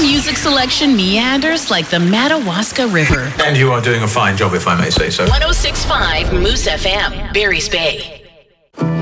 music selection meanders like the Madawaska River. And you are doing a fine job, if I may say so. 106.5 Moose FM, Barry's Bay.